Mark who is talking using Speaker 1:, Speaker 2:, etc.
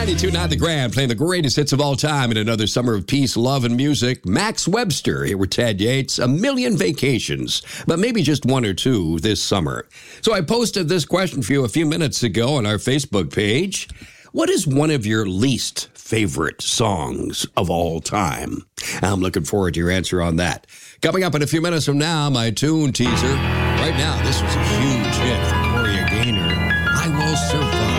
Speaker 1: 92.9 The Grand, playing the greatest hits of all time in another summer of peace, love, and music. Max Webster here with Ted Yates. A million vacations, but maybe just one or two this summer. So I posted this question for you a few minutes ago on our Facebook page. What is one of your least favorite songs of all time? I'm looking forward to your answer on that. Coming up in a few minutes from now, my tune teaser. Right now, this was a huge hit for Gloria Gaynor. I Will Survive.